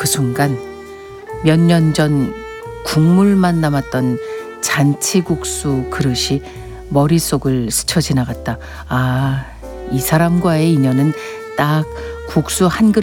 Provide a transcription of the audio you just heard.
그 순간 몇 년 전 국물만 남았던 잔치국수 그릇이 머릿속을 스쳐 지나갔다. 아, 이 사람과의 인연은 딱 국수 한 그릇